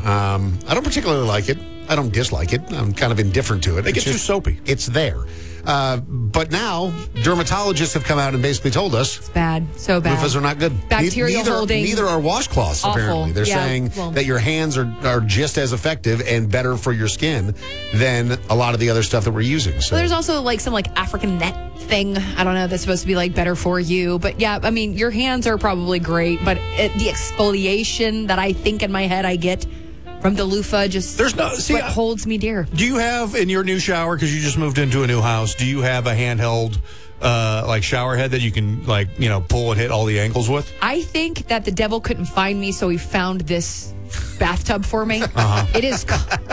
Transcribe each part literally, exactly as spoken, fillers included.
Um, I don't particularly like it. I don't dislike it. I'm kind of indifferent to it. They get too soapy. It's there. Uh, but now, dermatologists have come out and basically told us It's bad. So bad. loofahs are not good. Bacterial neither, holding. Neither are washcloths, Awful. apparently. They're Yeah, saying well- that your hands are, are just as effective and better for your skin than a lot of the other stuff that we're using. So Well, there's also like some like African net thing. I don't know. That's supposed to be like better for you. But yeah, I mean, your hands are probably great. But it, the exfoliation that I think in my head I get from the loofah just There's no- see, what I- holds me dear. Do you have in your new shower, because you just moved into a new house, do you have a handheld uh, like shower head that you can like, you know, pull and hit all the angles with? I think that the devil couldn't find me, so he found this bathtub for me. Uh-huh. It is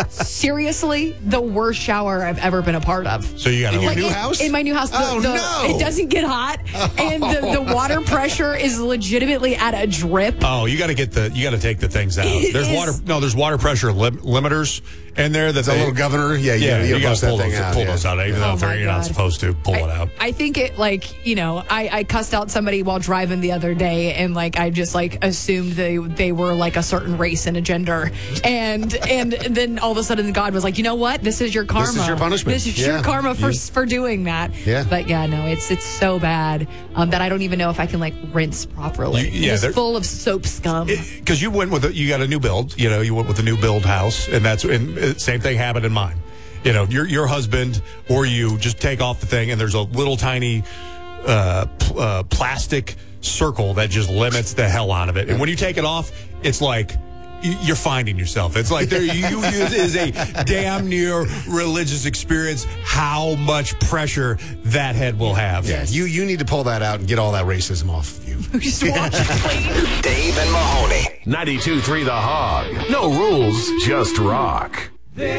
seriously the worst shower I've ever been a part of. So you got to In your like new in, house? In my new house. The, Oh, the- no. It doesn't get hot, and the, the water pressure is legitimately at a drip. Oh, you got to get the you got to take the things out. It There's is- water no, there's water pressure lim- limiters in there that the they, little governor. Yeah, you, yeah, you, you got got to to pull that those thing out. pull yeah. those out, even Oh, though they're, my you're not God. supposed to pull I, it out. I think it like, you know, I, I cussed out somebody while driving the other day, and like I just like assumed they they were like a certain race and a gender, and and then all of a sudden God was like, you know what, this is your karma. This is your punishment. This is Yeah. your karma for You- for doing that. Yeah. But yeah, no, it's it's so bad um, that I don't even know if I can like rinse properly. You- yeah, it's they're- full of soap scum. Because you went with a, you got a new build, you know, you went with a new build house, and that's and uh, same thing happened in mine. You know, your your husband or you just take off the thing, and there's a little tiny uh, pl- uh, plastic circle that just limits the hell out of it. And when you take it off, it's like y- you're finding yourself. It's like there you, you it is a damn near religious experience. How much pressure that head will have. Yeah, you you need to pull that out and get all that racism off of you. Just wash it clean. Dave and Mahoney. ninety-two point three The Hog. No rules, just rock.